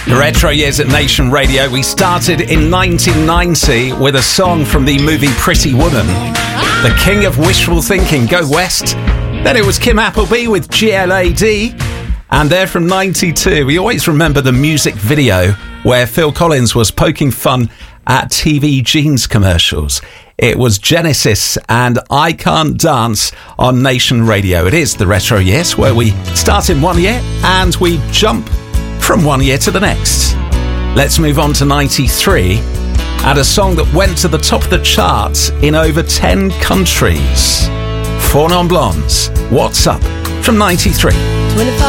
Retro Years at Nation Radio. We started in 1990 with a song from the movie Pretty Woman, the king of wishful thinking, Go West. Then it was Kim Appleby with GLAD. And there from 92, we always remember the music video where Phil Collins was poking fun at TV jeans commercials. It was Genesis and I Can't Dance on Nation Radio. It is the Retro Years, where we start in 1 year and we jump from 1 year to the next. Let's move on to 93 and a song that went to the top of the charts in over 10 countries. Four Non Blondes, What's Up, from 93. 25